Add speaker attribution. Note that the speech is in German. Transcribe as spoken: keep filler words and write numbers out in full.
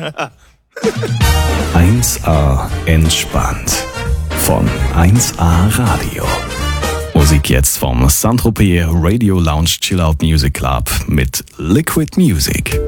Speaker 1: eins A entspannt von eins A Radio. Musik jetzt vom Saint-Tropez Radio Lounge Chill Out Music Club mit Liquid Music.